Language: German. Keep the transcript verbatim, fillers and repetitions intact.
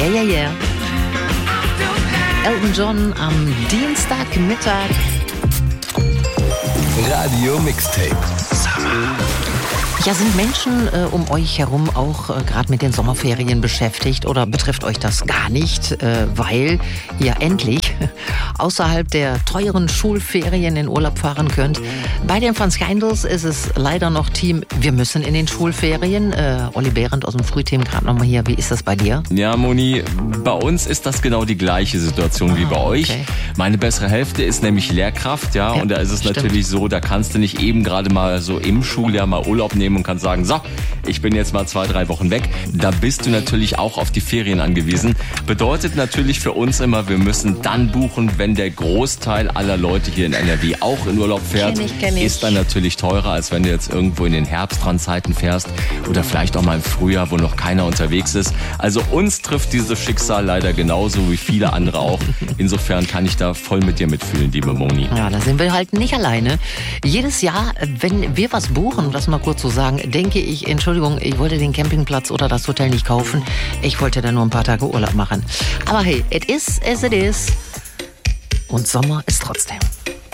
Yeah, yeah, yeah. Elton John am Dienstagmittag. Radio Mixtape. Summer. Ja, sind Menschen äh, um euch herum auch äh, gerade mit den Sommerferien beschäftigt oder betrifft euch das gar nicht, äh, weil ihr endlich außerhalb der teuren Schulferien in Urlaub fahren könnt? Bei den Fun Scandals ist es leider noch Team, wir müssen in den Schulferien. Äh, Olli Behrendt aus dem Frühteam gerade nochmal hier. Wie ist das bei dir? Ja, Moni, bei uns ist das genau die gleiche Situation ah, wie bei euch. Okay. Meine bessere Hälfte ist nämlich Lehrkraft, ja, ja und da ist es stimmt. natürlich so, da kannst du nicht eben gerade mal so im Schuljahr mal Urlaub nehmen und kannst sagen, so, ich bin jetzt mal zwei, drei Wochen weg. Da bist du natürlich auch auf die Ferien angewiesen. Bedeutet natürlich für uns immer, wir müssen dann buchen, wenn der Großteil aller Leute hier in N R W auch in Urlaub fährt. Kenn ich, kenn ich. Ist dann natürlich teurer, als wenn du jetzt irgendwo in den Herbstrandzeiten fährst oder vielleicht auch mal im Frühjahr, wo noch keiner unterwegs ist. Also uns trifft dieses Schicksal leider genauso wie viele andere auch. Insofern kann ich da voll mit dir mitfühlen, liebe Moni. Ja, da sind wir halt nicht alleine. Jedes Jahr, wenn wir was buchen, lass mal kurz so sagen, denke ich, Entschuldigung, ich wollte den Campingplatz oder das Hotel nicht kaufen. Ich wollte da nur ein paar Tage Urlaub machen. Aber hey, it is as it is. Und Sommer ist trotzdem.